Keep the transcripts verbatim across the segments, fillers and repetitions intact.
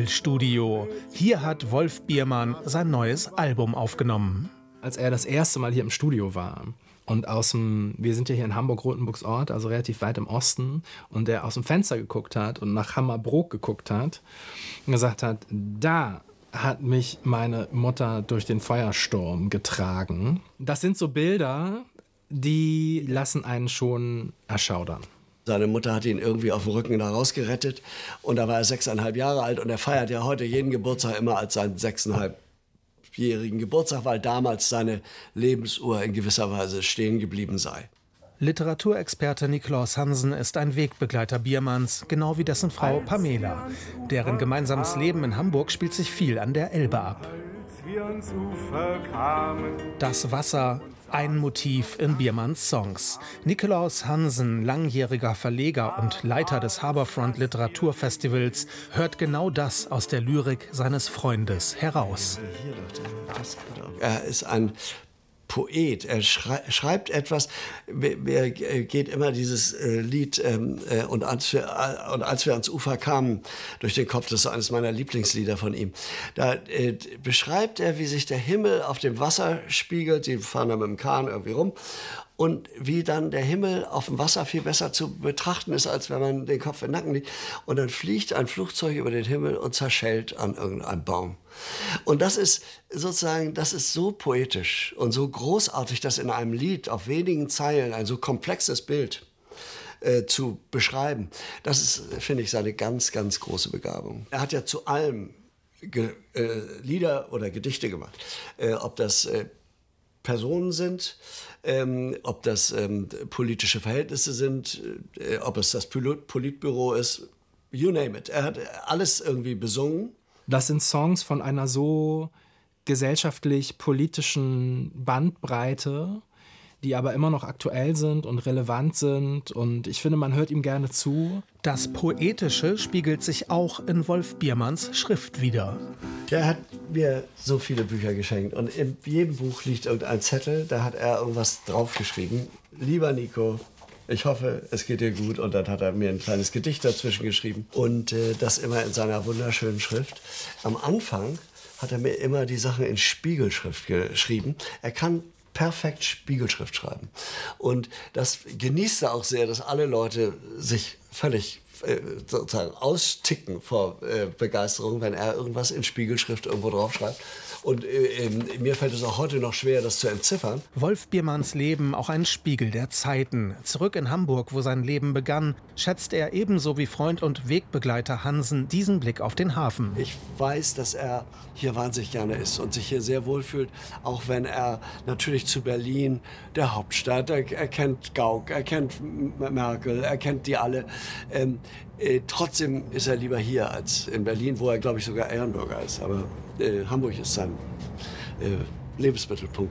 Tonmittelstudio. Hier hat Wolf Biermann sein neues Album aufgenommen. Als er das erste Mal hier im Studio war und aus dem, wir sind ja hier in Hamburg-Rotenburgsort, also relativ weit im Osten, und er aus dem Fenster geguckt hat und nach Hammerbrook geguckt hat und gesagt hat, da hat mich meine Mutter durch den Feuersturm getragen. Das sind so Bilder, die lassen einen schon erschaudern. Seine Mutter hat ihn irgendwie auf dem Rücken da rausgerettet und da war er sechseinhalb Jahre alt und er feiert ja heute jeden Geburtstag immer als seinen sechseinhalbjährigen Geburtstag, weil damals seine Lebensuhr in gewisser Weise stehen geblieben sei. Literaturexperte Nikolaus Hansen ist ein Wegbegleiter Biermanns, genau wie dessen Frau Pamela. Deren gemeinsames Leben in Hamburg spielt sich viel an der Elbe ab. Das Wasser, ein Motiv in Biermanns Songs. Nikolaus Hansen, langjähriger Verleger und Leiter des Harbourfront Literaturfestivals, hört genau das aus der Lyrik seines Freundes heraus. Er ist ein Poet, er schrei schreibt etwas, mir geht immer dieses äh, Lied ähm, äh, und, als wir, äh, und als wir ans Ufer kamen durch den Kopf, das ist eines meiner Lieblingslieder von ihm. Da äh, beschreibt er, wie sich der Himmel auf dem Wasser spiegelt, die fahren da mit dem Kahn irgendwie rum, und wie dann der Himmel auf dem Wasser viel besser zu betrachten ist, als wenn man den Kopf in den Nacken legt. Und dann fliegt ein Flugzeug über den Himmel und zerschellt an irgendeinem Baum. Und das ist sozusagen, das ist so poetisch und so großartig, das in einem Lied auf wenigen Zeilen ein so komplexes Bild äh, zu beschreiben. Das ist, finde ich, seine ganz, ganz große Begabung. Er hat ja zu allem Ge äh, Lieder oder Gedichte gemacht. Äh, ob das äh, Personen sind, ähm, ob das ähm, politische Verhältnisse sind, äh, ob es das Politbüro ist, you name it. Er hat alles irgendwie besungen. Das sind Songs von einer so gesellschaftlich-politischen Bandbreite, die aber immer noch aktuell sind und relevant sind. Und ich finde, man hört ihm gerne zu. Das Poetische spiegelt sich auch in Wolf Biermanns Schrift wider. Er hat mir so viele Bücher geschenkt und in jedem Buch liegt irgendein Zettel, da hat er irgendwas draufgeschrieben. Lieber Nico, ich hoffe, es geht dir gut. Und dann hat er mir ein kleines Gedicht dazwischen geschrieben. Und äh, das immer in seiner wunderschönen Schrift. Am Anfang hat er mir immer die Sachen in Spiegelschrift geschrieben. Er kann perfekt Spiegelschrift schreiben. Und das genießt er auch sehr, dass alle Leute sich völlig äh, sozusagen austicken vor äh, Begeisterung, wenn er irgendwas in Spiegelschrift irgendwo draufschreibt. Und äh, mir fällt es auch heute noch schwer, das zu entziffern. Wolf Biermanns Leben auch ein Spiegel der Zeiten. Zurück in Hamburg, wo sein Leben begann, schätzt er ebenso wie Freund und Wegbegleiter Hansen diesen Blick auf den Hafen. Ich weiß, dass er hier wahnsinnig gerne ist und sich hier sehr wohl fühlt, auch wenn er natürlich zu Berlin, der Hauptstadt, er, er kennt Gauck, er kennt Merkel, er kennt die alle. Ähm, äh, trotzdem ist er lieber hier als in Berlin, wo er, glaube ich, sogar Ehrenbürger ist. Aber äh, Hamburg ist sein äh, Lebensmittelpunkt.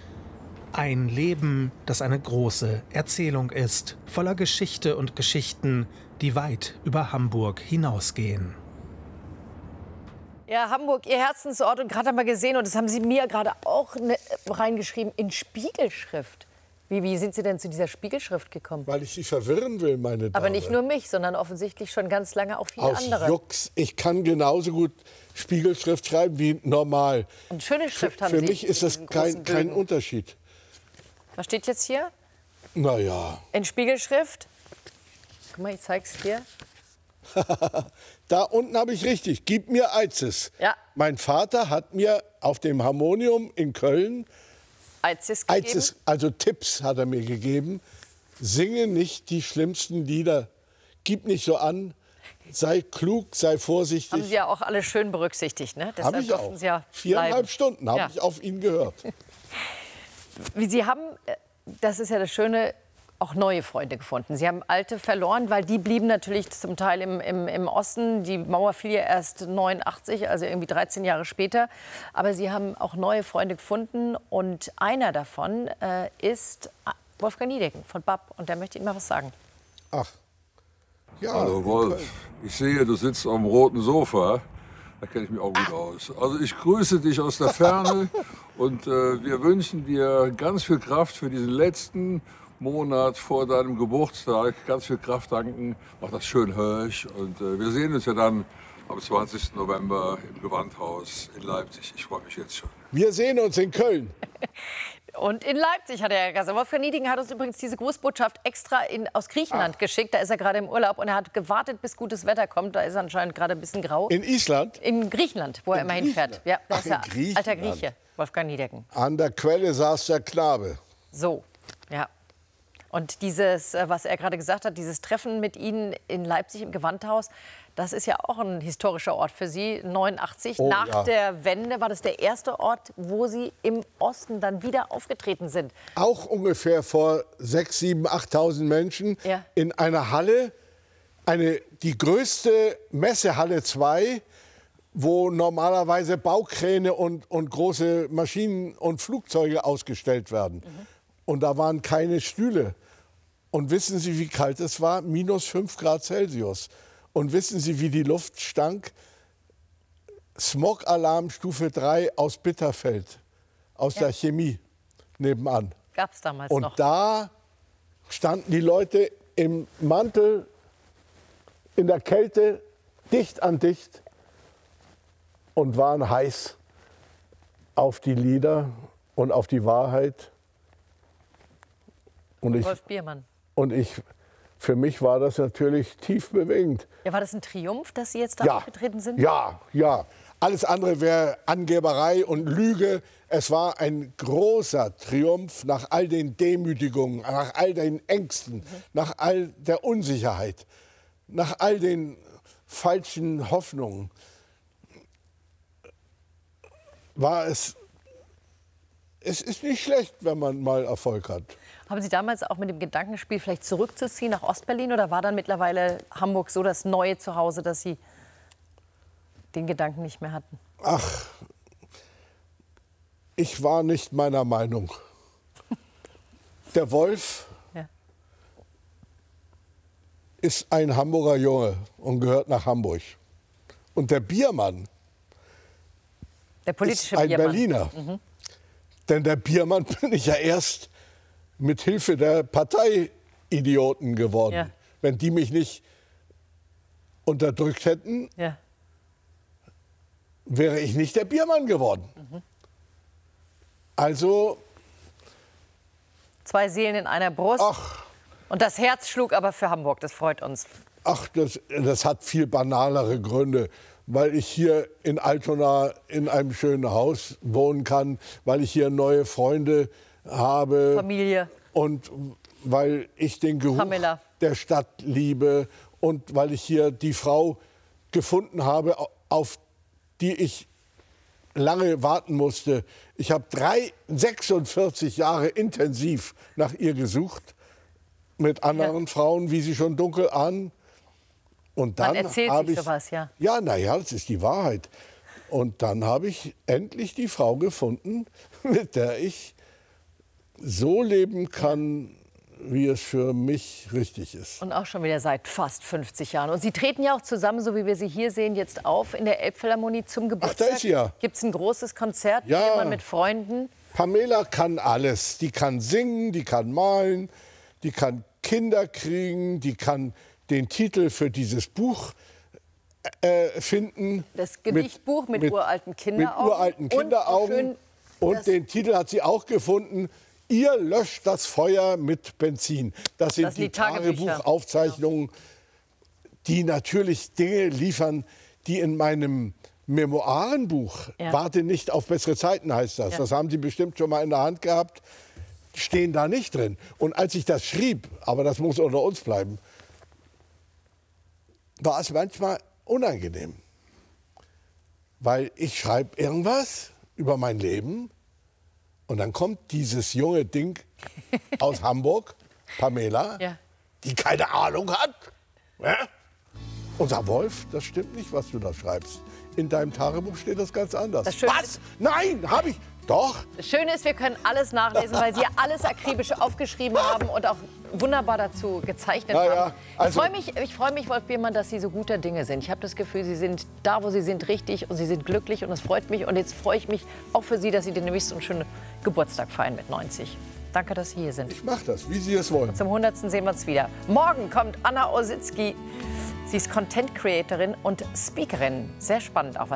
Ein Leben, das eine große Erzählung ist, voller Geschichte und Geschichten, die weit über Hamburg hinausgehen. Ja, Hamburg, Ihr Herzensort, und gerade haben wir gesehen, und das haben Sie mir gerade auch ne, reingeschrieben, in Spiegelschrift. Wie, wie sind Sie denn zu dieser Spiegelschrift gekommen? Weil ich Sie verwirren will, meine Dame. Aber nicht nur mich, sondern offensichtlich schon ganz lange auch viele Aus andere. Jux, ich kann genauso gut Spiegelschrift schreiben wie normal. Und schöne Schrift haben Für Sie. mich ist das kein, kein Unterschied. Was steht jetzt hier? Naja. In Spiegelschrift. Guck mal, ich zeig's dir. Da unten habe ich richtig. Gib mir Eizes. Ja. Mein Vater hat mir auf dem Harmonium in Köln Eizes gegeben. Eizes, also Tipps hat er mir gegeben. Singe nicht die schlimmsten Lieder. Gib nicht so an. Sei klug, sei vorsichtig. Haben Sie ja auch alle schön berücksichtigt, ne? Habe ich auch. Sie ja Viereinhalb bleiben. Stunden habe Ja. ich auf ihn gehört. Sie haben, das ist ja das Schöne, auch neue Freunde gefunden. Sie haben alte verloren, weil die blieben natürlich zum Teil im, im, im Osten. Die Mauer fiel ja erst neunundachtzig, also irgendwie dreizehn Jahre später. Aber Sie haben auch neue Freunde gefunden. Und einer davon äh, ist Wolfgang Niedecken von B A P. Und der möchte Ihnen mal was sagen. Ach. Ja, Hallo Wolf, ich sehe, du sitzt am roten Sofa. Da kenne ich mich auch gut aus. Also ich grüße dich aus der Ferne und äh, wir wünschen dir ganz viel Kraft für diesen letzten Monat vor deinem Geburtstag. Ganz viel Kraft danken. Mach das schön höch. Und äh, wir sehen uns ja dann am zwanzigsten November im Gewandhaus in Leipzig. Ich freue mich jetzt schon. Wir sehen uns in Köln. Und in Leipzig hat er gesagt. Wolfgang Nieding hat uns übrigens diese Grußbotschaft extra in, aus Griechenland Ach. geschickt. Da ist er gerade im Urlaub und er hat gewartet, bis gutes Wetter kommt. Da ist er anscheinend gerade ein bisschen grau. In Island? In Griechenland, wo in er immer hinfährt. Ja, da Ach, ist er in alter Grieche, Wolfgang Nieding. An der Quelle saß der Knabe. So, ja. Und dieses, was er gerade gesagt hat, dieses Treffen mit Ihnen in Leipzig im Gewandhaus, das ist ja auch ein historischer Ort für Sie. neunundachtzig, oh, nach ja. der Wende war das der erste Ort, wo Sie im Osten dann wieder aufgetreten sind. Auch ungefähr vor sechstausend, siebentausend, achttausend Menschen ja. in einer Halle, eine, die größte Messehalle zwei, wo normalerweise Baukräne und, und große Maschinen und Flugzeuge ausgestellt werden. Mhm. Und da waren keine Stühle. Und wissen Sie, wie kalt es war? Minus fünf Grad Celsius. Und wissen Sie, wie die Luft stank? Smog-Alarm Stufe drei aus Bitterfeld, aus ja. der Chemie nebenan. Gab es damals Und noch. Und da standen die Leute im Mantel, in der Kälte, dicht an dicht und waren heiß auf die Lieder und auf die Wahrheit. Und ich, Wolf Biermann. Und ich, für mich war das natürlich tief bewegend. Ja, war das ein Triumph, dass Sie jetzt da ja, aufgetreten sind? Ja, ja. Alles andere wäre Angeberei und Lüge. Es war ein großer Triumph nach all den Demütigungen, nach all den Ängsten, mhm. nach all der Unsicherheit, nach all den falschen Hoffnungen. War es, es ist nicht schlecht, wenn man mal Erfolg hat. Haben Sie damals auch mit dem Gedankenspiel vielleicht zurückzuziehen nach Ostberlin oder war dann mittlerweile Hamburg so das neue Zuhause, dass Sie den Gedanken nicht mehr hatten? Ach, ich war nicht meiner Meinung. Der Wolf ja. ist ein Hamburger Junge und gehört nach Hamburg. Und der Biermann der politische ist ein Biermann. Berliner. Mhm. Denn der Biermann bin ich ja erst mit Hilfe der Parteiidioten geworden. Ja. Wenn die mich nicht unterdrückt hätten, ja. wäre ich nicht der Biermann geworden. Mhm. Also... Zwei Seelen in einer Brust. Ach, und das Herz schlug aber für Hamburg, das freut uns. Ach, das, das hat viel banalere Gründe. Weil ich hier in Altona in einem schönen Haus wohnen kann, weil ich hier neue Freunde habe. Familie. Und weil ich den Geruch Pamela. der Stadt liebe und weil ich hier die Frau gefunden habe, auf die ich lange warten musste. Ich habe drei, sechsundvierzig Jahre intensiv nach ihr gesucht, mit anderen ja. Frauen, wie Sie schon dunkel ahnen. Und dann Man erzählt sich ich, sowas, ja. Ja, naja, das ist die Wahrheit. Und dann habe ich endlich die Frau gefunden, mit der ich so leben kann, wie es für mich richtig ist. Und auch schon wieder seit fast fünfzig Jahren. Und Sie treten ja auch zusammen, so wie wir Sie hier sehen, jetzt auf in der Elbphilharmonie zum Geburtstag. Ach, da ist sie ja. Gibt es ein großes Konzert ja. mit Freunden? Pamela kann alles. Die kann singen, die kann malen, die kann Kinder kriegen, die kann den Titel für dieses Buch äh, finden. Das Gedichtbuch mit, mit uralten Kinderaugen. Mit uralten Kinderaugen. Und, und den Titel hat sie auch gefunden. Ihr löscht das Feuer mit Benzin. Das sind das die Tagebuchaufzeichnungen, die natürlich Dinge liefern, die in meinem Memoirenbuch, ja. Warte nicht auf bessere Zeiten heißt das, ja. Das haben Sie bestimmt schon mal in der Hand gehabt, stehen da nicht drin. Und als ich das schrieb, aber das muss unter uns bleiben, war es manchmal unangenehm. Weil ich schreibe irgendwas über mein Leben und dann kommt dieses junge Ding aus Hamburg, Pamela, ja. die keine Ahnung hat. Ja? Und sagt, Wolf, das stimmt nicht, was du da schreibst. In deinem Tagebuch steht das ganz anders. Das was? Ist, Nein, habe ich. Doch. Das Schöne ist, wir können alles nachlesen, weil Sie alles akribisch aufgeschrieben haben und auch wunderbar dazu gezeichnet ja, haben. Ja, also ich freue mich, ich freu mich, Wolf Biermann, dass Sie so guter Dinge sind. Ich habe das Gefühl, Sie sind da, wo Sie sind, richtig und Sie sind glücklich und das freut mich. Und jetzt freue ich mich auch für Sie, dass Sie den nächsten so schönen Geburtstag feiern mit neunzig. Danke, dass Sie hier sind. Ich mache das, wie Sie es wollen. Zum hundertsten sehen wir uns wieder. Morgen kommt Anna Orsitzky. Sie ist Content-Creatorin und Speakerin. Sehr spannend auch, was